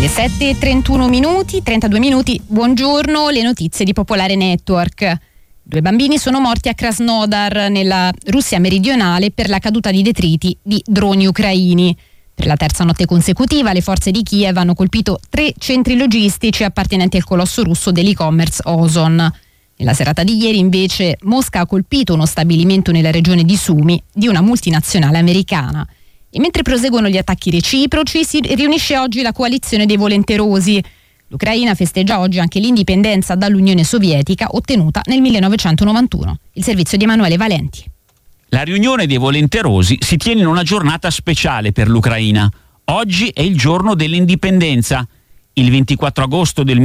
Le 7:31, 32 minuti, buongiorno, le notizie di Popolare Network. 2 bambini sono morti a Krasnodar, nella Russia meridionale, per la caduta di detriti di droni ucraini. Per la terza notte consecutiva le forze di Kiev hanno colpito 3 centri logistici appartenenti al colosso russo dell'e-commerce Ozon. Nella serata di ieri invece Mosca ha colpito uno stabilimento nella regione di Sumi di una multinazionale americana. E mentre proseguono gli attacchi reciproci si riunisce oggi la coalizione dei volenterosi. L'Ucraina festeggia oggi anche l'indipendenza dall'Unione Sovietica ottenuta nel 1991. Il servizio di Emanuele Valenti. La riunione dei volenterosi si tiene in una giornata speciale per l'Ucraina. Oggi è il giorno dell'indipendenza. Il 24 agosto del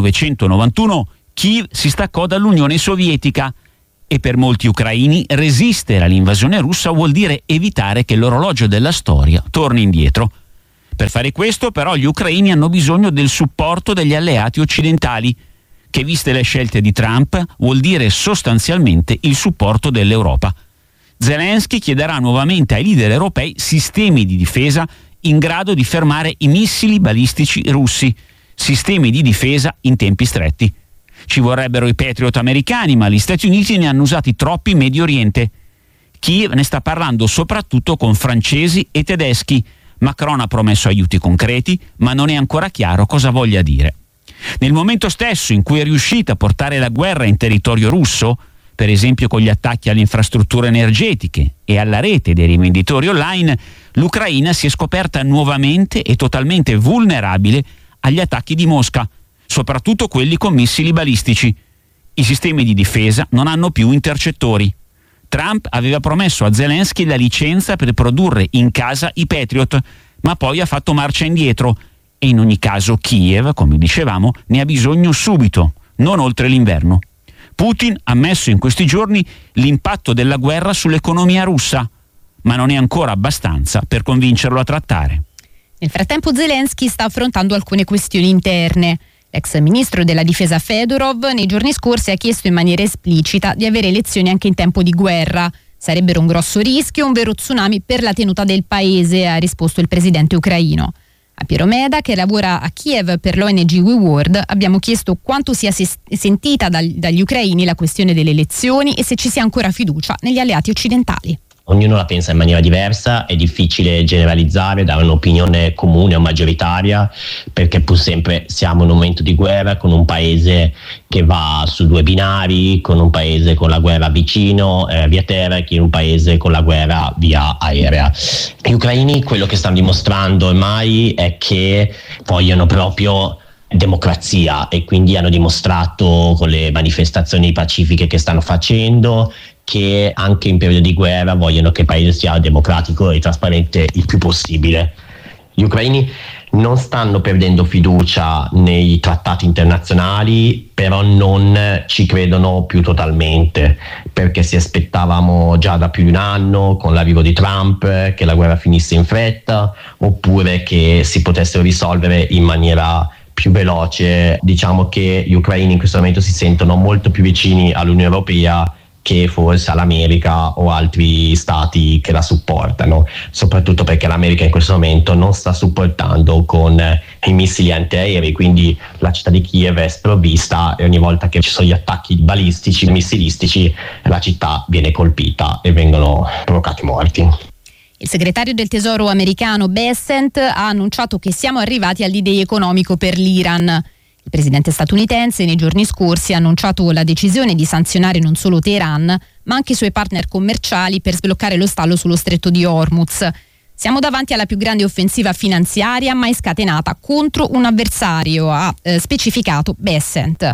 1991 Kiev si staccò dall'Unione Sovietica e per molti ucraini resistere all'invasione russa vuol dire evitare che l'orologio della storia torni indietro. Per fare questo però gli ucraini hanno bisogno del supporto degli alleati occidentali, che viste le scelte di Trump vuol dire sostanzialmente il supporto dell'Europa. Zelensky chiederà nuovamente ai leader europei sistemi di difesa in grado di fermare i missili balistici russi, sistemi di difesa in tempi stretti. Ci vorrebbero i Patriot americani, ma gli Stati Uniti ne hanno usati troppi in Medio Oriente. Kiev ne sta parlando soprattutto con francesi e tedeschi. Macron ha promesso aiuti concreti, ma non è ancora chiaro cosa voglia dire. Nel momento stesso in cui è riuscita a portare la guerra in territorio russo, per esempio con gli attacchi alle infrastrutture energetiche e alla rete dei rivenditori online, l'Ucraina si è scoperta nuovamente e totalmente vulnerabile agli attacchi di Mosca, soprattutto quelli con missili balistici. I sistemi di difesa non hanno più intercettori. Trump aveva promesso a Zelensky la licenza per produrre in casa i Patriot, ma poi ha fatto marcia indietro e in ogni caso Kiev, come dicevamo, ne ha bisogno subito, non oltre l'inverno. Putin ha messo in questi giorni l'impatto della guerra sull'economia russa, ma non è ancora abbastanza per convincerlo a trattare. Nel frattempo Zelensky sta affrontando alcune questioni interne. L'ex ministro della difesa Fedorov nei giorni scorsi ha chiesto in maniera esplicita di avere elezioni anche in tempo di guerra. Sarebbero un grosso rischio, un vero tsunami per la tenuta del paese, ha risposto il presidente ucraino. A Piero Meda, che lavora a Kiev per l'ONG We World, abbiamo chiesto quanto sia sentita dagli ucraini la questione delle elezioni e se ci sia ancora fiducia negli alleati occidentali. Ognuno la pensa in maniera diversa, è difficile generalizzare, dare un'opinione comune o maggioritaria, perché pur sempre siamo in un momento di guerra con un paese che va su 2 binari, con un paese con la guerra vicino, via terra, e un paese con la guerra via aerea. Gli ucraini quello che stanno dimostrando ormai è che vogliono proprio democrazia e quindi hanno dimostrato con le manifestazioni pacifiche che stanno facendo che anche in periodo di guerra vogliono che il paese sia democratico e trasparente il più possibile. Gli ucraini non stanno perdendo fiducia nei trattati internazionali, però non ci credono più totalmente, perché si aspettavamo già da più di un anno con l'arrivo di Trump che la guerra finisse in fretta oppure che si potessero risolvere in maniera più veloce. Diciamo che gli ucraini in questo momento si sentono molto più vicini all'Unione Europea che forse all'America o altri stati che la supportano, soprattutto perché l'America in questo momento non sta supportando con i missili antiaerei, quindi la città di Kiev è sprovvista e ogni volta che ci sono gli attacchi balistici, missilistici, la città viene colpita e vengono provocati morti. Il segretario del Tesoro americano Bessent ha annunciato che siamo arrivati al D-Day economico per l'Iran. Il presidente statunitense nei giorni scorsi ha annunciato la decisione di sanzionare non solo Teheran, ma anche i suoi partner commerciali per sbloccare lo stallo sullo stretto di Hormuz. Siamo davanti alla più grande offensiva finanziaria mai scatenata contro un avversario, ha specificato Bessent.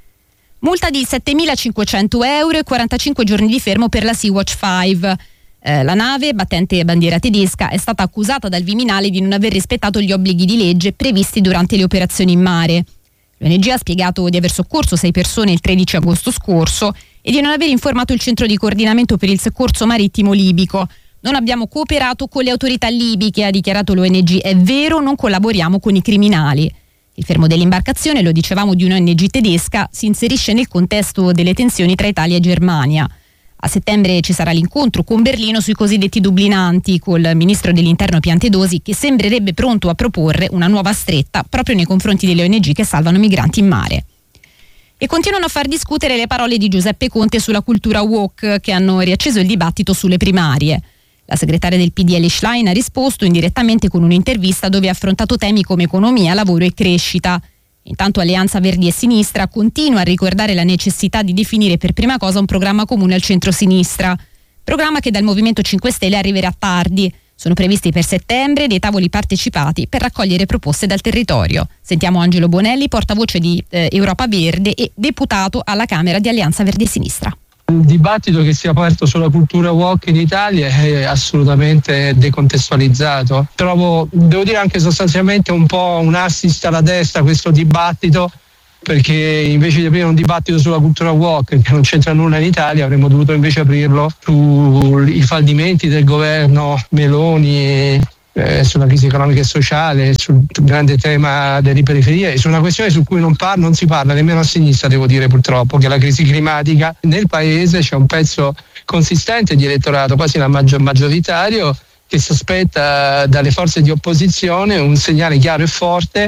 Multa di 7.500 euro e 45 giorni di fermo per la Sea-Watch 5. La nave, battente bandiera tedesca, è stata accusata dal Viminale di non aver rispettato gli obblighi di legge previsti durante le operazioni in mare. L'ONG ha spiegato di aver soccorso 6 persone il 13 agosto scorso e di non aver informato il centro di coordinamento per il soccorso marittimo libico. Non abbiamo cooperato con le autorità libiche, ha dichiarato l'ONG. È vero, non collaboriamo con i criminali. Il fermo dell'imbarcazione, lo dicevamo, di un'ONG tedesca, si inserisce nel contesto delle tensioni tra Italia e Germania. A settembre ci sarà l'incontro con Berlino sui cosiddetti dublinanti, col ministro dell'interno Piantedosi, che sembrerebbe pronto a proporre una nuova stretta proprio nei confronti delle ONG che salvano migranti in mare. E continuano a far discutere le parole di Giuseppe Conte sulla cultura woke, che hanno riacceso il dibattito sulle primarie. La segretaria del PDL Schlein ha risposto indirettamente con un'intervista dove ha affrontato temi come economia, lavoro e crescita. Intanto Alleanza Verdi e Sinistra continua a ricordare la necessità di definire per prima cosa un programma comune al centro-sinistra, programma che dal Movimento 5 Stelle arriverà tardi. Sono previsti per settembre dei tavoli partecipati per raccogliere proposte dal territorio. Sentiamo Angelo Bonelli, portavoce di Europa Verde e deputato alla Camera di Alleanza Verdi e Sinistra. Il dibattito che si è aperto sulla cultura woke in Italia è assolutamente decontestualizzato. Trovo, devo dire anche sostanzialmente un po' un assist alla destra questo dibattito, perché invece di aprire un dibattito sulla cultura woke che non c'entra nulla in Italia, avremmo dovuto invece aprirlo sui fallimenti del governo Meloni, sulla crisi economica e sociale, sul grande tema delle periferie e su una questione su cui non si parla nemmeno a sinistra, devo dire purtroppo, che è la crisi climatica. Nel paese c'è un pezzo consistente di elettorato, quasi maggioritario, che si aspetta dalle forze di opposizione un segnale chiaro e forte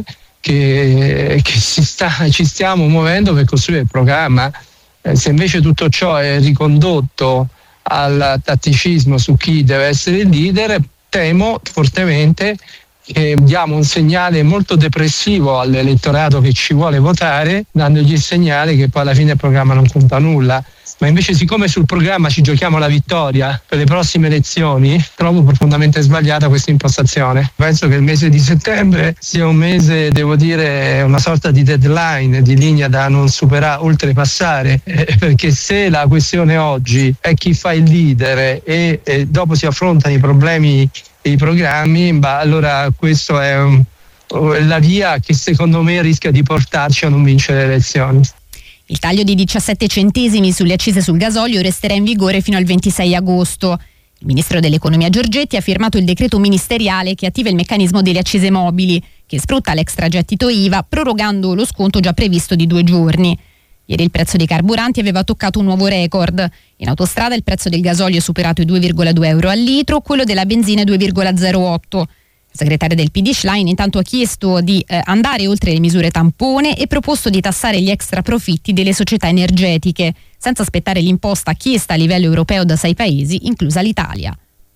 che ci stiamo muovendo per costruire il programma. Se invece tutto ciò è ricondotto al tatticismo su chi deve essere il leader, temo fortemente che diamo un segnale molto depressivo all'elettorato che ci vuole votare, dandogli il segnale che poi alla fine il programma non conta nulla. Ma invece, siccome sul programma ci giochiamo la vittoria per le prossime elezioni, trovo profondamente sbagliata questa impostazione. Penso che il mese di settembre sia un mese, devo dire, una sorta di deadline, di linea da non superare, oltrepassare, perché se la questione oggi è chi fa il leader e dopo si affrontano i problemi e i programmi, allora questo è la via che secondo me rischia di portarci a non vincere le elezioni. Il taglio di 17 centesimi sulle accise sul gasolio resterà in vigore fino al 26 agosto. Il ministro dell'economia Giorgetti ha firmato il decreto ministeriale che attiva il meccanismo delle accise mobili, che sfrutta l'extragettito IVA, prorogando lo sconto già previsto di 2 giorni. Ieri il prezzo dei carburanti aveva toccato un nuovo record. In autostrada il prezzo del gasolio ha superato i 2,2 euro al litro, quello della benzina 2,08. Il segretario del PD Schlein intanto ha chiesto di andare oltre le misure tampone e proposto di tassare gli extra profitti delle società energetiche, senza aspettare l'imposta chiesta a livello europeo da 6 paesi, inclusa l'Italia.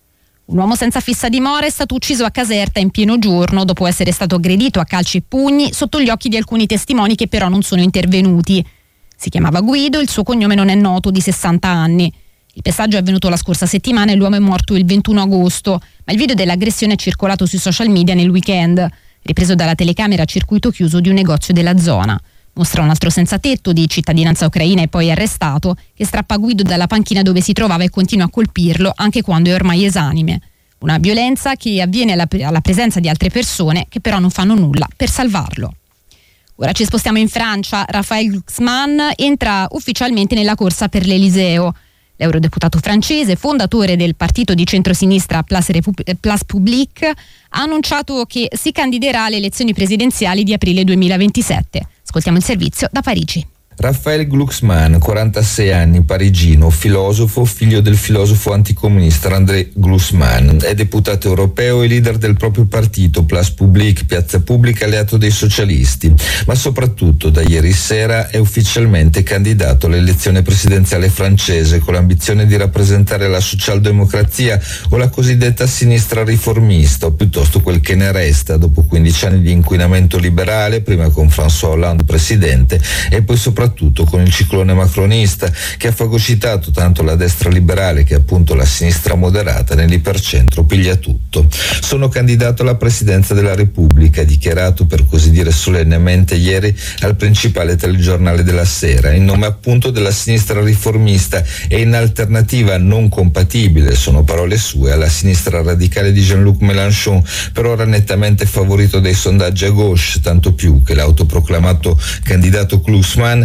Un uomo senza fissa dimora è stato ucciso a Caserta in pieno giorno dopo essere stato aggredito a calci e pugni sotto gli occhi di alcuni testimoni che però non sono intervenuti. Si chiamava Guido, il suo cognome non è noto, di 60 anni. Il pestaggio è avvenuto la scorsa settimana e l'uomo è morto il 21 agosto, ma il video dell'aggressione è circolato sui social media nel weekend, ripreso dalla telecamera a circuito chiuso di un negozio della zona. Mostra un altro senza tetto di cittadinanza ucraina e poi arrestato, che strappa Guido dalla panchina dove si trovava e continua a colpirlo anche quando è ormai esanime. Una violenza che avviene alla presenza di altre persone che però non fanno nulla per salvarlo. Ora ci spostiamo in Francia. Raphaël Glucksmann entra ufficialmente nella corsa per l'Eliseo. L'eurodeputato francese, fondatore del partito di centrosinistra Place Publique, ha annunciato che si candiderà alle elezioni presidenziali di aprile 2027. Ascoltiamo il servizio da Parigi. Raphaël Glucksmann, 46 anni, parigino, filosofo, figlio del filosofo anticomunista André Glucksmann, è deputato europeo e leader del proprio partito Place Publique, Piazza Pubblica, alleato dei socialisti, ma soprattutto da ieri sera è ufficialmente candidato all'elezione presidenziale francese con l'ambizione di rappresentare la socialdemocrazia o la cosiddetta sinistra riformista, o piuttosto quel che ne resta dopo 15 anni di inquinamento liberale, prima con François Hollande presidente e poi soprattutto con il ciclone macronista che ha fagocitato tanto la destra liberale che appunto la sinistra moderata nell'ipercentro piglia tutto. Sono candidato alla presidenza della Repubblica, dichiarato per così dire solennemente ieri al principale telegiornale della sera, in nome appunto della sinistra riformista e in alternativa non compatibile, sono parole sue, alla sinistra radicale di Jean-Luc Mélenchon, per ora nettamente favorito dai sondaggi a gauche, tanto più che l'autoproclamato candidato Glucksmann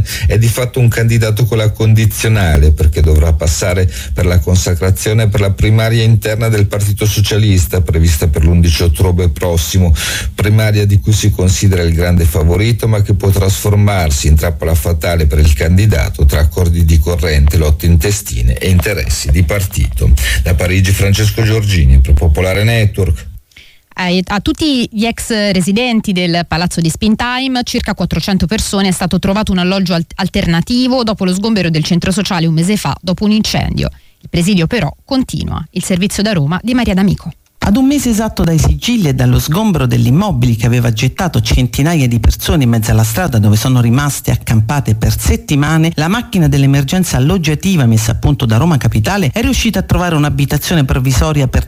è di fatto un candidato con la condizionale, perché dovrà passare per la consacrazione per la primaria interna del Partito Socialista, prevista per l'11 ottobre prossimo, primaria di cui si considera il grande favorito, ma che può trasformarsi in trappola fatale per il candidato tra accordi di corrente, lotte intestine e interessi di partito. Da Parigi Francesco Giorgini per Popolare Network. A tutti gli ex residenti del palazzo di Springtime, circa 400 persone, è stato trovato un alloggio alternativo dopo lo sgombero del centro sociale un mese fa dopo un incendio. Il presidio però continua. Il servizio da Roma di Maria D'Amico. Ad un mese esatto dai sigilli e dallo sgombero degli immobili che aveva gettato centinaia di persone in mezzo alla strada dove sono rimaste accampate per settimane, la macchina dell'emergenza alloggiativa messa a punto da Roma Capitale è riuscita a trovare un'abitazione provvisoria per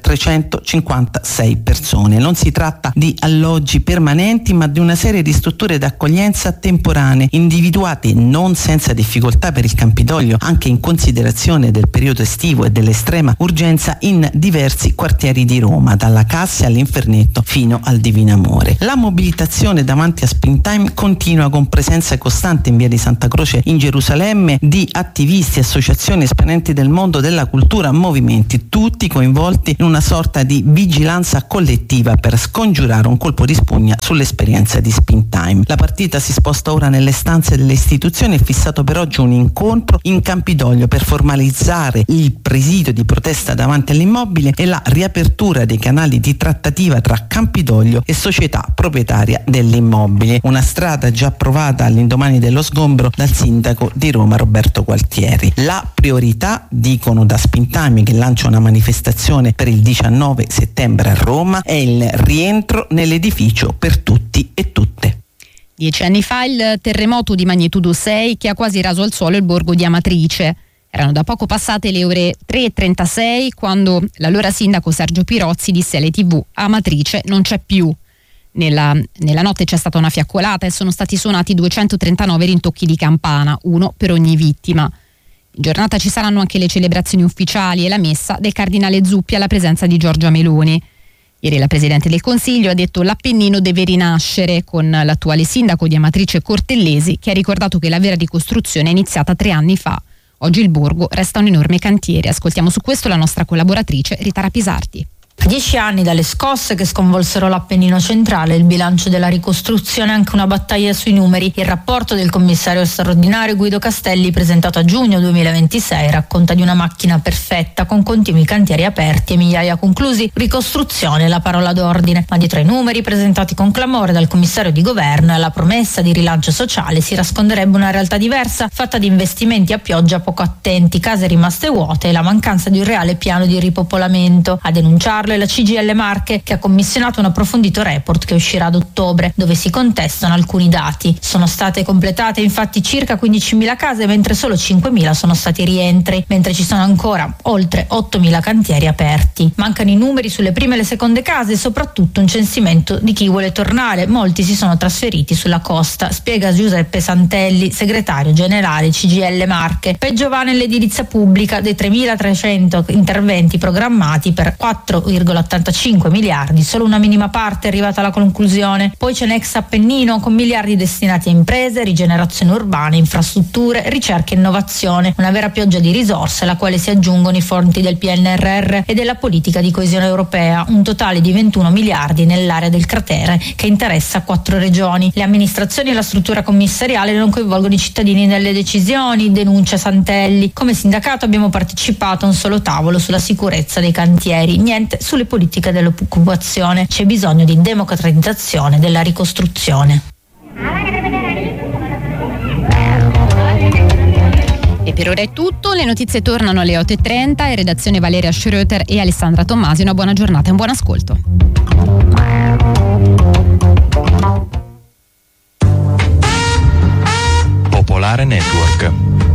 356 persone. Non si tratta di alloggi permanenti, ma di una serie di strutture d'accoglienza temporanee, individuate non senza difficoltà per il Campidoglio, anche in considerazione del periodo estivo e dell'estrema urgenza in diversi quartieri di Roma, dalla Cassia all'Infernetto fino al Divino Amore. La mobilitazione davanti a Springtime continua con presenza costante in via di Santa Croce in Gerusalemme di attivisti, associazioni, esponenti del mondo della cultura, movimenti, tutti coinvolti in una sorta di vigilanza collettiva per scongiurare un colpo di spugna sull'esperienza di Springtime. La partita si sposta ora nelle stanze delle istituzioni. È fissato per oggi un incontro in Campidoglio per formalizzare il presidio di protesta davanti all'immobile e la riapertura dei canali di trattativa tra Campidoglio e società proprietaria dell'immobile. Una strada già approvata all'indomani dello sgombero dal sindaco di Roma Roberto Gualtieri. La priorità, dicono da Springtime, che lancia una manifestazione per il 19 settembre a Roma, è il rientro nell'edificio per tutti e tutte. 10 anni fa il terremoto di magnitudo 6 che ha quasi raso al suolo il borgo di Amatrice. Erano da poco passate le ore 3:36 quando l'allora sindaco Sergio Pirozzi disse alle TV: Amatrice non c'è più. Nella notte c'è stata una fiaccolata e sono stati suonati 239 rintocchi di campana, uno per ogni vittima. In giornata ci saranno anche le celebrazioni ufficiali e la messa del cardinale Zuppi alla presenza di Giorgia Meloni. Ieri la Presidente del Consiglio ha detto l'Appennino deve rinascere, con l'attuale sindaco di Amatrice Cortellesi che ha ricordato che la vera ricostruzione è iniziata 3 anni fa. Oggi il borgo resta un enorme cantiere. Ascoltiamo su questo la nostra collaboratrice Rita Rapisardi. A 10 anni dalle scosse che sconvolsero l'Appennino centrale, il bilancio della ricostruzione è anche una battaglia sui numeri. Il rapporto del commissario straordinario Guido Castelli, presentato a giugno 2026, racconta di una macchina perfetta con continui cantieri aperti e migliaia conclusi. Ricostruzione è la parola d'ordine, ma dietro ai numeri presentati con clamore dal commissario di governo e alla promessa di rilancio sociale si nasconderebbe una realtà diversa, fatta di investimenti a pioggia poco attenti, case rimaste vuote e la mancanza di un reale piano di ripopolamento. A denunciarlo è la CGIL Marche, che ha commissionato un approfondito report che uscirà ad ottobre, dove si contestano alcuni dati. Sono state completate infatti circa 15.000 case, mentre solo 5.000 sono stati rientri, mentre ci sono ancora oltre 8.000 cantieri aperti. Mancano i numeri sulle prime e le seconde case e soprattutto un censimento di chi vuole tornare. Molti si sono trasferiti sulla costa, spiega Giuseppe Santelli, segretario generale CGIL Marche. Peggio va nell'edilizia pubblica: dei 3.300 interventi programmati per 4,85 miliardi, solo una minima parte è arrivata alla conclusione. Poi c'è Next Appennino, con miliardi destinati a imprese, rigenerazione urbana, infrastrutture, ricerca e innovazione, una vera pioggia di risorse alla quale si aggiungono i fondi del PNRR e della politica di coesione europea, un totale di 21 miliardi nell'area del cratere che interessa 4 regioni. Le amministrazioni e la struttura commissariale non coinvolgono i cittadini nelle decisioni, denuncia Santelli. Come sindacato abbiamo partecipato a un solo tavolo sulla sicurezza dei cantieri, niente sulle politiche dell'occupazione. C'è bisogno di democratizzazione della ricostruzione. E per ora è tutto, le notizie tornano alle 8:30 in redazione Valeria Schroeter e Alessandra Tommasi. Una buona giornata e un buon ascolto. Popolare Network.